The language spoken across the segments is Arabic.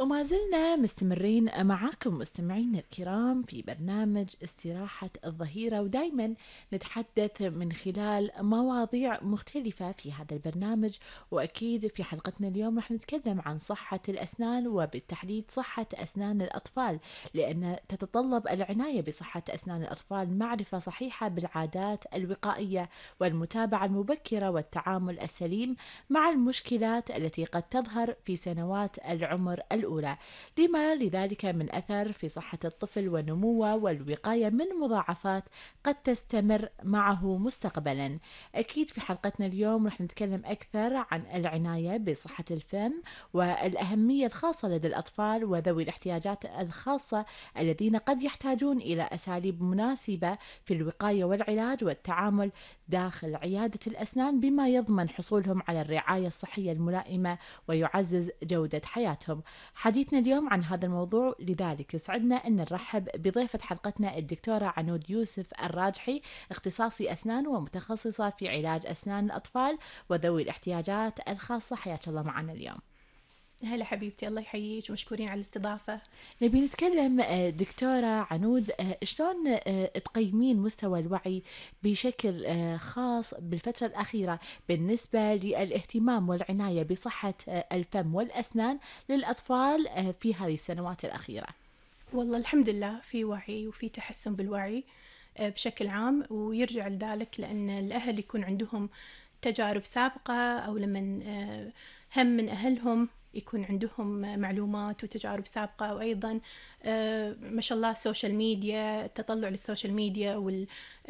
وما زلنا مستمرين معاكم مستمعين الكرام في برنامج استراحة الظهيرة، ودايما نتحدث من خلال مواضيع مختلفة في هذا البرنامج. وأكيد في حلقتنا اليوم رح نتكلم عن صحة الأسنان، وبالتحديد صحة أسنان الأطفال، لأن تتطلب العناية بصحة أسنان الأطفال معرفة صحيحة بالعادات الوقائية والمتابعة المبكرة والتعامل السليم مع المشكلات التي قد تظهر في سنوات العمر الأولى، لما لذلك من أثر في صحة الطفل ونموه والوقاية من مضاعفات قد تستمر معه مستقبلا. أكيد في حلقتنا اليوم رح نتكلم أكثر عن العناية بصحة الفم والأهمية الخاصة لدى الأطفال وذوي الاحتياجات الخاصة الذين قد يحتاجون إلى أساليب مناسبة في الوقاية والعلاج والتعامل داخل عيادة الأسنان، بما يضمن حصولهم على الرعاية الصحية الملائمة ويعزز جودة حياتهم. حديثنا اليوم عن هذا الموضوع، لذلك يسعدنا أن نرحب بضيفة حلقتنا الدكتورة عنود يوسف الراجحي، اختصاصي أسنان ومتخصصة في علاج أسنان الأطفال وذوي الاحتياجات الخاصة. حياك الله معنا اليوم. هلا حبيبتي، الله يحييك ومشكورين على الاستضافة. نبي نتكلم دكتورة عنود، شلون تقيمين مستوى الوعي بشكل خاص بالفترة الأخيرة بالنسبة للاهتمام والعناية بصحة الفم والأسنان للأطفال في هذه السنوات الأخيرة؟ والله الحمد لله في وعي وفي تحسن بالوعي بشكل عام، ويرجع لذلك لأن الأهل يكون عندهم تجارب سابقة، أو لمن هم من أهلهم يكون عندهم معلومات وتجارب سابقة، وأيضا ما شاء الله السوشيال ميديا، التطلع للسوشيال ميديا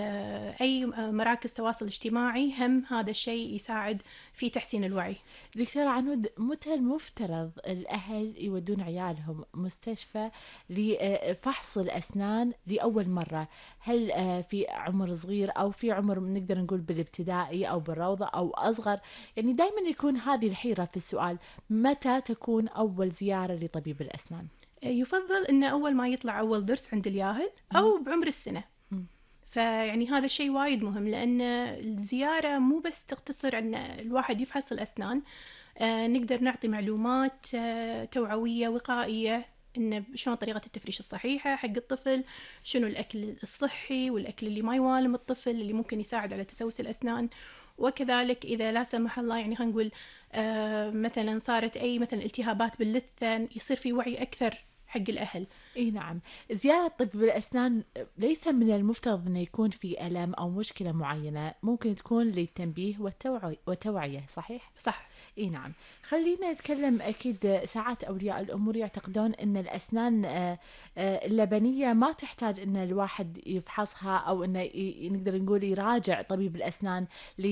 أي مراكز التواصل الاجتماعي، هم هذا الشيء يساعد في تحسين الوعي. دكتورة عنود، متى المفترض الأهل يودون عيالهم مستشفى لفحص الأسنان لأول مرة؟ هل في عمر صغير أو في عمر نقدر نقول بالابتدائي أو بالروضة أو أصغر؟ يعني دايما يكون هذه الحيرة في السؤال، متى تكون أول زيارة لطبيب الأسنان؟ يفضل إنه أول ما يطلع أول ضرس عند الياهل أو بعمر السنة. فيعني هذا الشيء وايد مهم، لأن الزيارة مو بس تقتصر أن الواحد يفحص الأسنان، نقدر نعطي معلومات توعوية وقائية، إن شلون طريقة التفريش الصحيحة حق الطفل، شنو الأكل الصحي والأكل اللي ما يوالم الطفل اللي ممكن يساعد على تسوس الأسنان. وكذلك إذا لا سمح الله يعني خلينا نقول مثلا صارت أي مثلا التهابات باللثة، يصير في وعي أكثر حق الأهل. اي نعم، زيارة طبيب الأسنان ليس من المفترض أنه يكون في ألم أو مشكلة معينة، ممكن تكون للتنبيه والتوعية، صحيح؟ صح. اي نعم. خلينا نتكلم. أكيد ساعات أولياء الأمور يعتقدون أن الأسنان اللبنية ما تحتاج أن الواحد يفحصها، أو أنه نقدر نقول يراجع طبيب الأسنان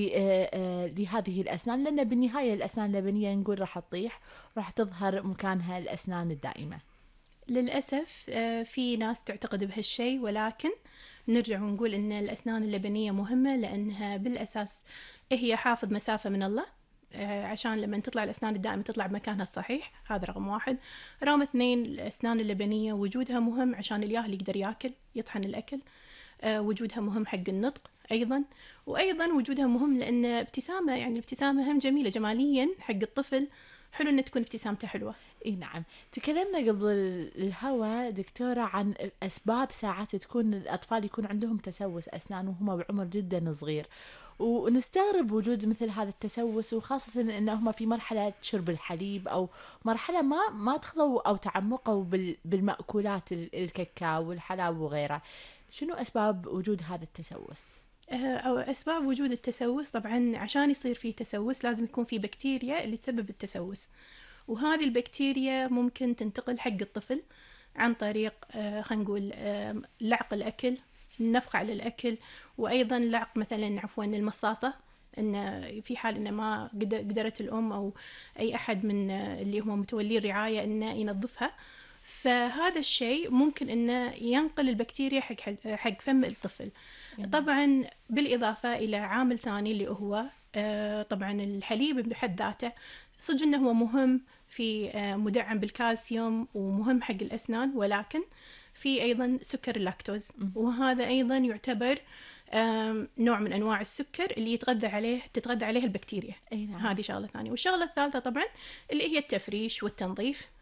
لهذه الأسنان، لأن بالنهاية الأسنان اللبنية نقول راح تطيح وراح تظهر مكانها الأسنان الدائمة. للأسف في ناس تعتقد بهالشيء، ولكن نرجع ونقول إن الأسنان اللبنية مهمة، لأنها بالأساس هي حافظ مسافة من الله، عشان لما تطلع الأسنان الدائمة تطلع بمكانها الصحيح. هذا رقم واحد. رقم اثنين، الأسنان اللبنية وجودها مهم عشان الياهل يقدر ياكل يطحن الأكل. وجودها مهم حق النطق أيضا، وأيضا وجودها مهم لأن ابتسامة، يعني الابتسامة هم جميلة جماليا حق الطفل، حلو أن تكون ابتسامته حلوة. اي نعم. تكلمنا قبل الهوا دكتورة عن أسباب ساعات تكون الأطفال يكون عندهم تسوس أسنان وهم بعمر جدا صغير، ونستغرب وجود مثل هذا التسوس، وخاصة أنهم في مرحلة شرب الحليب أو مرحلة ما دخلوا أو تعمقوا بالمأكولات الكاكاو والحلاوة وغيرها. شنو أسباب وجود هذا التسوس؟ أو أسباب وجود التسوس، طبعا عشان يصير فيه تسوس لازم يكون فيه بكتيريا اللي تسبب التسوس، وهذه البكتيريا ممكن تنتقل حق الطفل عن طريق خلينا نقول لعق الأكل، النفخ على الأكل، وأيضا لعق مثلا المصاصة، إن في حال إن ما قدرت الأم أو أي أحد من اللي هم متولي الرعاية إنه ينظفها، فهذا الشيء ممكن إنه ينقل البكتيريا حق فم الطفل. طبعا بالإضافة إلى عامل ثاني اللي هو طبعا الحليب بحد ذاته، صدق إنه هو مهم في مدعم بالكالسيوم ومهم حق الأسنان، ولكن في أيضا سكر اللاكتوز، وهذا أيضا يعتبر نوع من أنواع السكر اللي تتغذى عليه البكتيريا. نعم. هذه شغلة ثانية. والشغلة الثالثة طبعا اللي هي التفريش والتنظيف،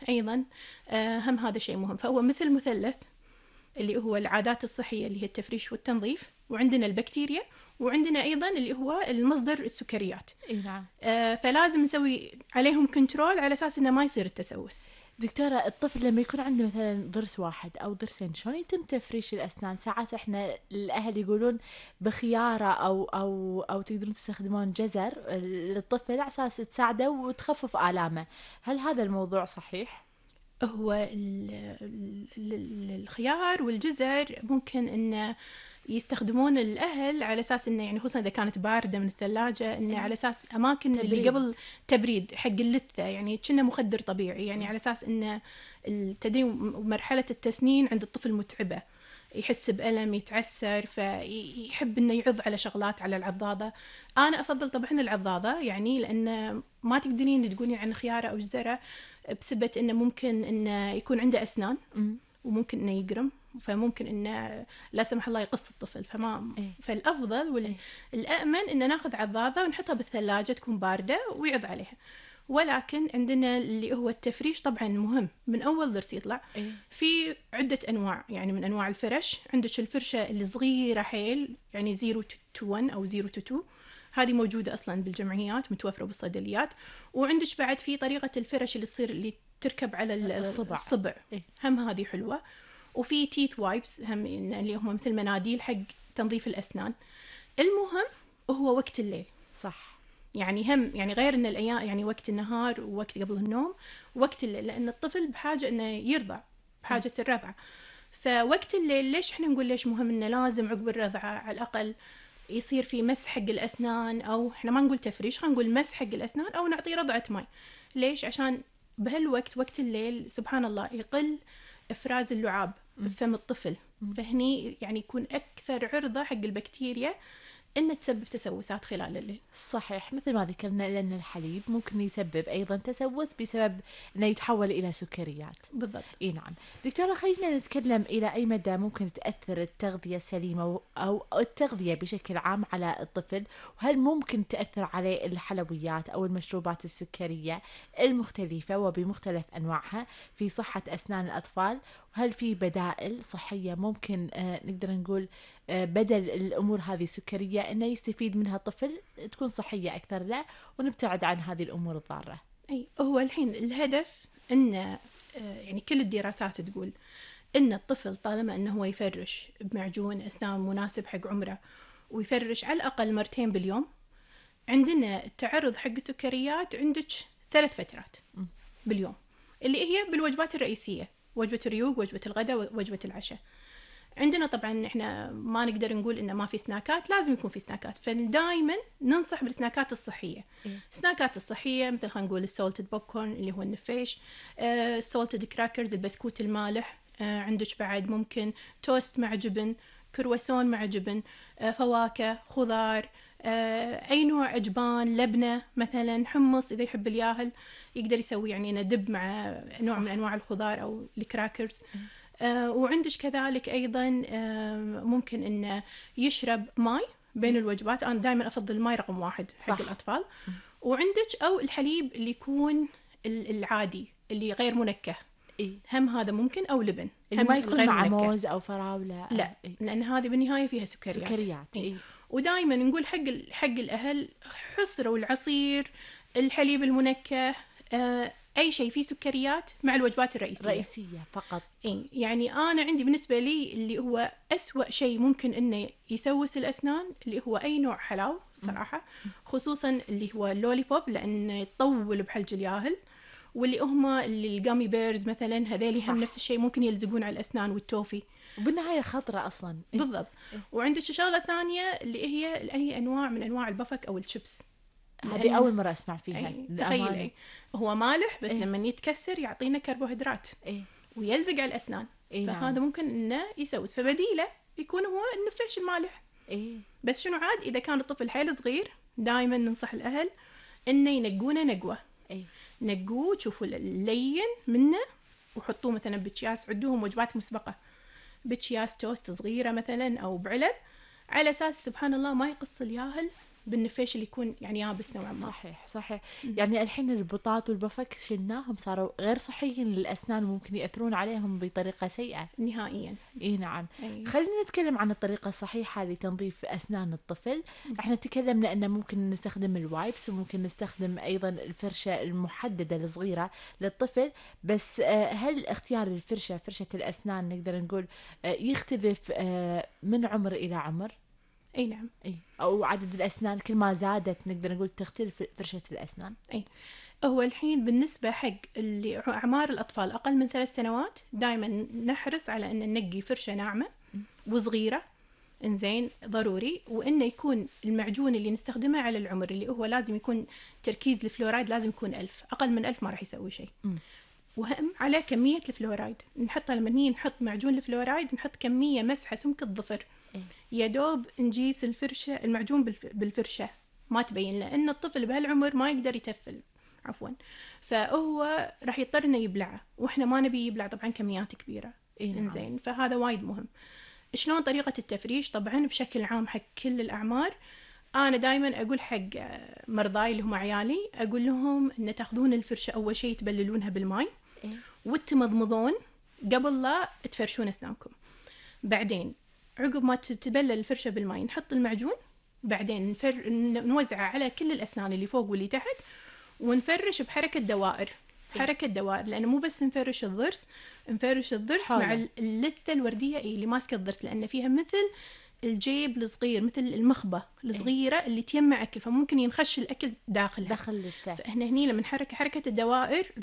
أيضا هم هذا شيء مهم. فهو مثل مثلث اللي هو العادات الصحية اللي هي التفريش والتنظيف، وعندنا البكتيريا، وعندنا أيضا اللي هو المصدر السكريات. نعم. فلازم نسوي عليهم كنترول على أساس إنه ما يصير التسوس. دكتورة، الطفل لما يكون عنده مثلا ضرس واحد أو ضرسين، شلون يتم تفريش الأسنان؟ ساعات إحنا الأهل يقولون بخيارة أو تقدرون تستخدمون جزر للطفل على أساس تساعده وتخفف آلامه. هل هذا الموضوع صحيح؟ هو الخيار والجزر ممكن إنه يستخدمون الأهل على أساس إنه يعني خصوصا إذا كانت باردة من الثلاجة، إنه على أساس أماكن تبريد. اللي قبل تبريد حق اللثة، يعني كنا مخدر طبيعي، يعني على أساس إنه التدريب ومرحلة التسنين عند الطفل متعبة، يحس بألم، يتعسر، فيحب إنه يعض على شغلات على العضاضة. أنا أفضل طبعا العضاضة، يعني لأن ما تقدرين تقولين عن خيارة أو جزرة بسبة إنه ممكن إنه يكون عنده أسنان وممكن إنه يقرم، فممكن إنه لا سمح الله يقص الطفل. فالأفضل والأأمن إنه ناخذ عضاضة ونحطها بالثلاجة تكون باردة ويعض عليها. ولكن عندنا اللي هو التفريش طبعا مهم من أول ضرس يطلع. في عدة أنواع يعني من أنواع الفرش. عندك الفرشة اللي صغيرة حيل، يعني 0 to 1 أو 0 to 2، هذه موجودة أصلا بالجمعيات، متوفرة بالصيدليات. وعندك بعد في طريقة الفرش اللي تركب على الصبع. هم هذه حلوة. وفي تيث وايبس هم اللي هم مثل مناديل حق تنظيف الأسنان. المهم هو وقت الليل. صح. يعني هم يعني غير إن الأيام يعني وقت النهار ووقت قبل النوم، وقت الليل، لأن الطفل بحاجة إنه يرضع، بحاجة الرضعة. فوقت الليل ليش إحنا نقول ليش مهم إنه لازم عقب الرضعة على الأقل يصير في مسح حق الأسنان، أو إحنا ما نقول تفريش، خلينا نقول مسح حق الأسنان، أو نعطيه رضعة ماء. ليش؟ عشان بهالوقت وقت الليل سبحان الله يقل إفراز اللعاب بفم الطفل، فهني يعني يكون أكثر عرضة حق البكتيريا إن تسبب تسوسات خلال الليل. صحيح، مثل ما ذكرنا، لأن الحليب ممكن يسبب أيضا تسوس بسبب أنه يتحول إلى سكريات. بالضبط. نعم. دكتورة، خلينا نتكلم إلى أي مدى ممكن تأثر التغذية السليمة أو التغذية بشكل عام على الطفل، وهل ممكن تأثر عليه الحلويات أو المشروبات السكرية المختلفة وبمختلف أنواعها في صحة أسنان الأطفال؟ وهل في بدائل صحية ممكن نقدر نقول بدل الأمور هذه السكرية أنه يستفيد منها الطفل، تكون صحية أكثر له، ونبتعد عن هذه الأمور الضارة؟ هو الحين الهدف أن يعني كل الدراسات تقول أن الطفل طالما أنه هو يفرش بمعجون أسنان مناسب حق عمره، ويفرش على الأقل 2 باليوم، عندنا التعرض حق السكريات عندك 3 فترات باليوم، اللي هي بالوجبات الرئيسية، وجبة الريوق، وجبة الغداء، ووجبة العشاء. عندنا طبعا احنا ما نقدر نقول انه ما في سناكات، لازم يكون في سناكات، فدائما ننصح بالسناكات الصحيه. السناكات الصحيه مثل خلينا نقول السولتد بوب كورن اللي هو النفيش، السولتد كراكرز البسكوت المالح، عندك بعد ممكن توست مع جبن، كرواسون مع جبن، فواكه، خضار، اي نوع، اجبان، لبنه مثلا، حمص اذا يحب الياهل يقدر يسوي يعني ندب مع نوع من انواع الخضار او الكراكرز. وعندك كذلك أيضا ممكن إنه يشرب ماء بين الوجبات. أنا دائما أفضل الماء رقم 1 حق الأطفال. وعندك أو الحليب اللي يكون العادي اللي غير منكه، هم هذا ممكن، أو لبن اللي ما يكون مع موز أو فراولة. لا، لأن هذه بالنهاية فيها سكريات. ودائما نقول حق الأهل حصروا العصير، الحليب المنكه، أي شيء فيه سكريات مع الوجبات الرئيسية فقط. يعني أنا عندي بالنسبة لي اللي هو أسوأ شيء ممكن إنه يسوس الأسنان اللي هو أي نوع حلاوة صراحة، خصوصا اللي هو اللولي بوب، لأنه يطول بحلج الياهل، واللي هما اللي الجامي بيرز مثلا، هذيلي هم نفس الشيء ممكن يلزقون على الأسنان، والتوفي وبالنهاية خطرة أصلا. بالضبط. وعندك شغلة ثانية اللي هي أي أنواع من أنواع البفك أو الشيبس، هذه أول مرة أسمع فيها. تخيل هو مالح بس لما يتكسر يعطينا كربوهيدرات ويلزق على الأسنان، فهذا ممكن إنه يسوس. فبديله يكون هو النفيش المالح. بس شنو عاد إذا كان الطفل حيل صغير، دائما ننصح الأهل إنه ينقونه نقوة. نقوه، شوفوا اللين منه، وحطوه مثلا بأكياس، عدوهم وجبات مسبقة بأكياس توست صغيرة مثلا أو بعلب، على أساس سبحان الله ما يقص الياهل بالنفيش اللي يكون يعني يابس نوعا ما. صحيح. يعني الحين البطاط والبفك شلناهم صاروا غير صحيين للأسنان وممكن يأثرون عليهم بطريقة سيئة نهائيا. إيه نعم. أي. خلينا نتكلم عن الطريقة الصحيحة لتنظيف أسنان الطفل. احنا تكلمنا أنه ممكن نستخدم الوايبس وممكن نستخدم أيضا الفرشة المحددة الصغيرة للطفل، بس هل اختيار الفرشة، فرشة الأسنان نقدر نقول يختلف من عمر إلى عمر؟ أي نعم. أي. أو عدد الأسنان كل ما زادت نقدر نقول تختلف فرشة الأسنان. أي. هو الحين بالنسبة حق اللي أعمار الأطفال أقل من 3 سنوات دائما نحرص على أن ننقي فرشة ناعمة وصغيرة، إنزين ضروري، وإنه يكون المعجون اللي نستخدمه على العمر اللي هو لازم يكون تركيز الفلورايد لازم يكون 1000، أقل من 1000 ما راح يسوي شيء. وهم على كمية الفلورايد نحطها لما نحط معجون الفلورايد نحط كمية مسحة سمك الظفر يا دوب نجيس الفرشة المعجون بالفرشة ما تبين، لأن الطفل بهالعمر ما يقدر يتفل فهو راح يضطر إنه يبلعه، وإحنا ما نبي يبلع طبعا كميات كبيرة. إنزين فهذا وايد مهم. شلون طريقة التفريش؟ طبعا بشكل عام حق كل الأعمار أنا دايما أقول حق مرضاي اللي هم عيالي أقول لهم إن تأخذون الفرشة أول شيء تبللونها بالماء وتمضمضون قبل لا تفرشون أسنانكم. بعدين عقب ما تبلل الفرشة بالماء نحط المعجون، بعدين نوزعه على كل الأسنان اللي فوق واللي تحت ونفرش بحركة دوائر. حركة دوائر لأنه مو بس نفرش الضرس، نفرش الضرس مع اللثة الوردية اللي ماسكة الضرس، لأن فيها مثل الجيب الصغير مثل المخبة الصغيرة اللي تيمع أكل، فممكن ينخش الأكل داخلها. داخل اللثة. فإحنا هني لما نحرك حركة الدوائر